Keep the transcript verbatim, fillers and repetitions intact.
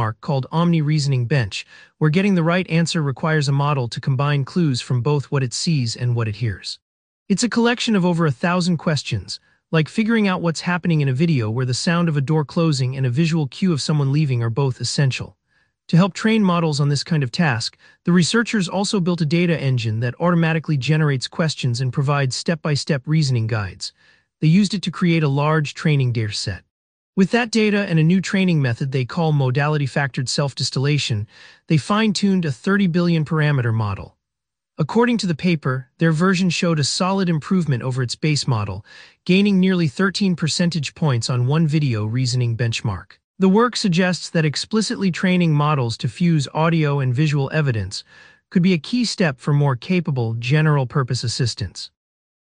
benchmark called Omni Reasoning Bench, where getting the right answer requires a model to combine clues from both what it sees and what it hears. It's a collection of over a thousand questions, like figuring out what's happening in a video where the sound of a door closing and a visual cue of someone leaving are both essential. To help train models on this kind of task, the researchers also built a data engine that automatically generates questions and provides step-by-step reasoning guides. They used it to create a large training dataset. With that data and a new training method they call modality-factored self-distillation, they fine-tuned a thirty billion parameter model. According to the paper, their version showed a solid improvement over its base model, gaining nearly thirteen percentage points on one video reasoning benchmark. The work suggests that explicitly training models to fuse audio and visual evidence could be a key step for more capable general-purpose assistants.